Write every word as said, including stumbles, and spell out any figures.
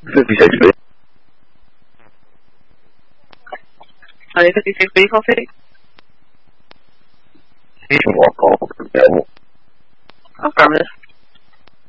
fifty-six B. Are you fifty-six B coffee? You can walk off the devil. Affirmative.